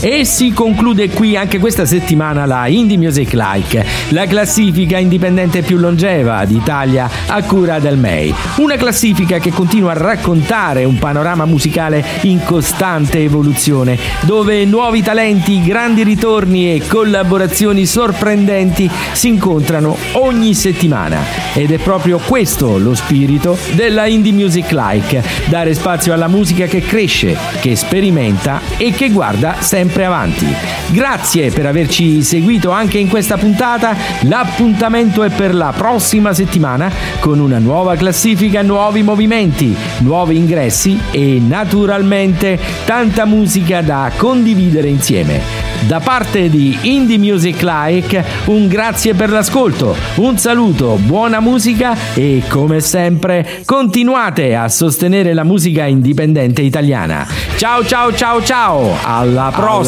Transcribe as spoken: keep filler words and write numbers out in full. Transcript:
E si conclude qui anche questa settimana la Indie Music Like, la classifica indipendente più longeva d'Italia a cura del M E I. Una classifica che continua a raccontare un panorama musicale in costante evoluzione, dove nuovi talenti, grandi ritorni e collaborazioni sorprendenti si incontrano ogni settimana. Ed è proprio questo lo spirito della Indie Music Like: dare spazio alla musica che cresce, che sperimenta e che guarda sempre avanti. Grazie per averci seguito anche in questa puntata. L'appuntamento è per la prossima settimana con una nuova classifica, nuovi movimenti, nuovi ingressi e naturalmente tanta musica da condividere insieme. Da parte di Indie Music Like un grazie per l'ascolto, un saluto, buona musica e come sempre continuate a sostenere la musica indipendente italiana. Ciao ciao ciao ciao, alla prossima!